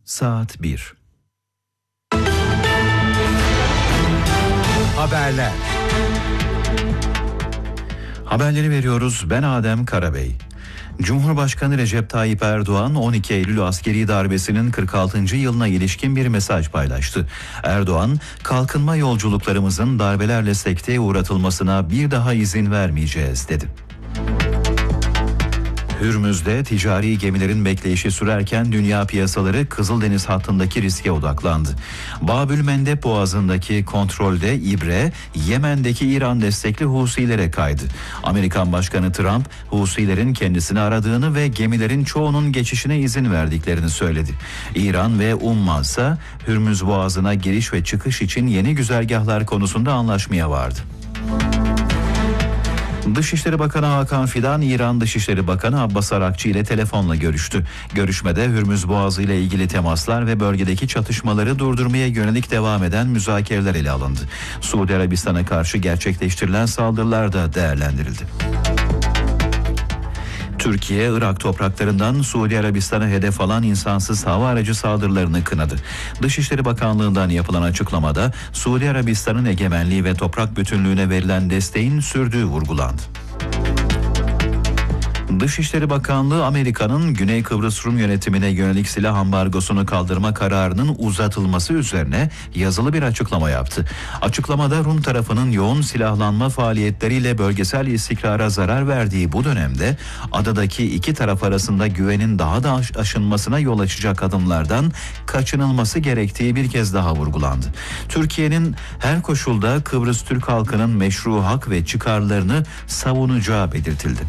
Saat 1. Haberler. Haberleri veriyoruz. Ben Adem Karabey. Cumhurbaşkanı Recep Tayyip Erdoğan 12 Eylül askeri darbesinin 46. yılına ilişkin bir mesaj paylaştı. Erdoğan, kalkınma yolculuklarımızın darbelerle sekteye uğratılmasına bir daha izin vermeyeceğiz dedi. Hürmüz'de ticari gemilerin bekleyişi sürerken dünya piyasaları Kızıldeniz hattındaki riske odaklandı. Babülmendeb Boğazı'ndaki kontrolde İbre, Yemen'deki İran destekli Husilere kaydı. Amerikan Başkanı Trump, Husilerin kendisini aradığını ve gemilerin çoğunun geçişine izin verdiklerini söyledi. İran ve Umman ise Hürmüz Boğazı'na giriş ve çıkış için yeni güzergahlar konusunda anlaşmaya vardı. Dışişleri Bakanı Hakan Fidan, İran Dışişleri Bakanı Abbas Arakçı ile telefonla görüştü. Görüşmede Hürmüz Boğazı ile ilgili temaslar ve bölgedeki çatışmaları durdurmaya yönelik devam eden müzakereler ele alındı. Suudi Arabistan'a karşı gerçekleştirilen saldırılar da değerlendirildi. Türkiye, Irak topraklarından Suudi Arabistan'a hedef alan insansız hava aracı saldırılarını kınadı. Dışişleri Bakanlığı'ndan yapılan açıklamada Suudi Arabistan'ın egemenliği ve toprak bütünlüğüne verilen desteğin sürdüğü vurgulandı. Dışişleri Bakanlığı, Amerika'nın Güney Kıbrıs Rum yönetimine yönelik silah ambargosunu kaldırma kararının uzatılması üzerine yazılı bir açıklama yaptı. Açıklamada Rum tarafının yoğun silahlanma faaliyetleriyle bölgesel istikrara zarar verdiği bu dönemde adadaki iki taraf arasında güvenin daha da aşınmasına yol açacak adımlardan kaçınılması gerektiği bir kez daha vurgulandı. Türkiye'nin her koşulda Kıbrıs Türk halkının meşru hak ve çıkarlarını savunacağı belirtildi.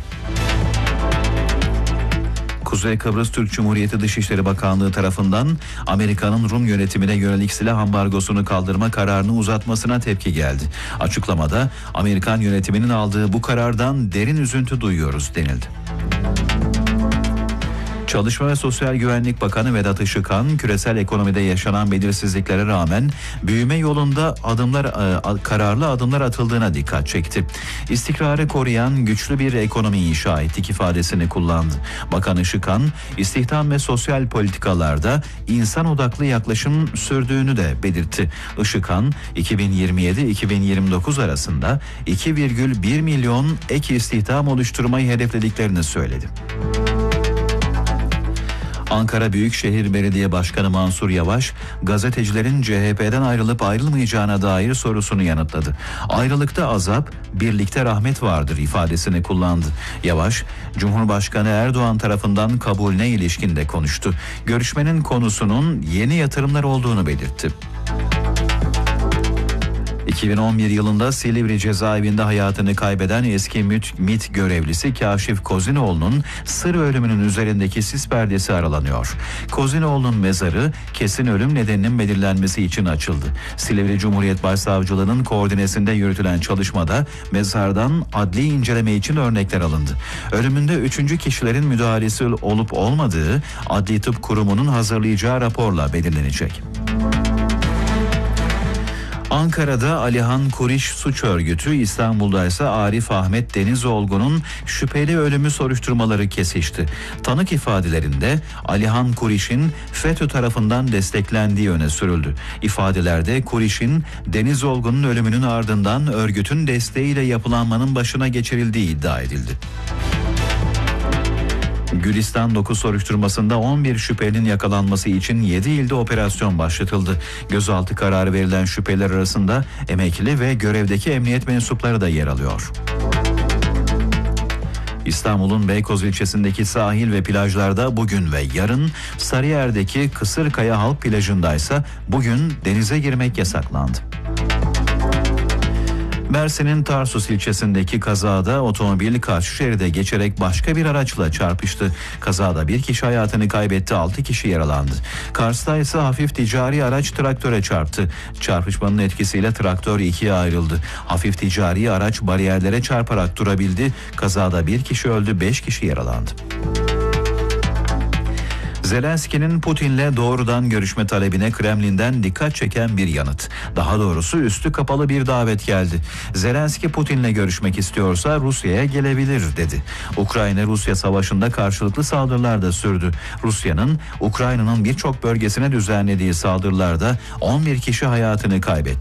Kuzey Kıbrıs Türk Cumhuriyeti Dışişleri Bakanlığı tarafından Amerika'nın Rum yönetimine yönelik silah ambargosunu kaldırma kararını uzatmasına tepki geldi. Açıklamada Amerikan yönetiminin aldığı bu karardan derin üzüntü duyuyoruz denildi. Çalışma ve Sosyal Güvenlik Bakanı Vedat Işıkhan, küresel ekonomide yaşanan belirsizliklere rağmen büyüme yolunda kararlı adımlar atıldığına dikkat çekti. İstikrarı koruyan güçlü bir ekonomi inşa ettik ifadesini kullandı. Bakan Işıkhan, istihdam ve sosyal politikalarda insan odaklı yaklaşım sürdüğünü de belirtti. Işıkhan, 2027-2029 arasında 2,1 milyon ek istihdam oluşturmayı hedeflediklerini söyledi. Ankara Büyükşehir Belediye Başkanı Mansur Yavaş, gazetecilerin CHP'den ayrılıp ayrılmayacağına dair sorusunu yanıtladı. Ayrılıkta azap, birlikte rahmet vardır ifadesini kullandı. Yavaş, Cumhurbaşkanı Erdoğan tarafından kabulüne ilişkin de konuştu. Görüşmenin konusunun yeni yatırımlar olduğunu belirtti. 2011 yılında Silivri cezaevinde hayatını kaybeden eski MİT görevlisi Kaşif Kozinoğlu'nun sır ölümünün üzerindeki sis perdesi aralanıyor. Kozinoğlu'nun mezarı kesin ölüm nedeninin belirlenmesi için açıldı. Silivri Cumhuriyet Başsavcılığı'nın koordinesinde yürütülen çalışmada mezardan adli inceleme için örnekler alındı. Ölümünde 3. kişilerin müdahalesi olup olmadığı Adli Tıp Kurumu'nun hazırlayacağı raporla belirlenecek. Ankara'da Alihan Kuriş Suç Örgütü, İstanbul'da ise Arif Ahmet Denizolgun'un şüpheli ölümü soruşturmaları kesişti. Tanık ifadelerinde Alihan Kuriş'in FETÖ tarafından desteklendiği öne sürüldü. İfadelerde Kuriş'in Denizolgun'un ölümünün ardından örgütün desteğiyle yapılanmanın başına geçirildiği iddia edildi. Gülistan 9 soruşturmasında 11 şüphelinin yakalanması için 7 ilde operasyon başlatıldı. Gözaltı kararı verilen şüpheliler arasında emekli ve görevdeki emniyet mensupları da yer alıyor. İstanbul'un Beykoz ilçesindeki sahil ve plajlarda bugün ve yarın, Sarıyer'deki Kısırkaya Halk Plajı'ndaysa bugün denize girmek yasaklandı. Mersin'in Tarsus ilçesindeki kazada otomobil karşı şeride geçerek başka bir araçla çarpıştı. Kazada bir kişi hayatını kaybetti, 6 kişi yaralandı. Kars'ta ise hafif ticari araç traktöre çarptı. Çarpışmanın etkisiyle traktör ikiye ayrıldı. Hafif ticari araç bariyerlere çarparak durabildi. Kazada bir kişi öldü, 5 kişi yaralandı. Zelenski'nin Putin'le doğrudan görüşme talebine Kremlin'den dikkat çeken bir yanıt. Daha doğrusu üstü kapalı bir davet geldi. Zelenski Putin'le görüşmek istiyorsa Rusya'ya gelebilir dedi. Ukrayna-Rusya savaşında karşılıklı saldırılar da sürdü. Rusya'nın Ukrayna'nın birçok bölgesine düzenlediği saldırılarda 11 kişi hayatını kaybetti.